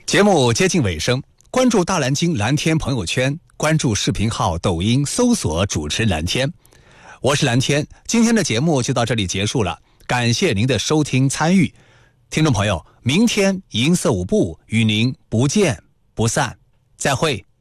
节目接近尾声，关注大蓝鲸蓝天朋友圈，关注视频号抖音搜索主持人蓝天。我是蓝天，今天的节目就到这里结束了，感谢您的收听参与。听众朋友，明天银色舞步与您不见不散，再会。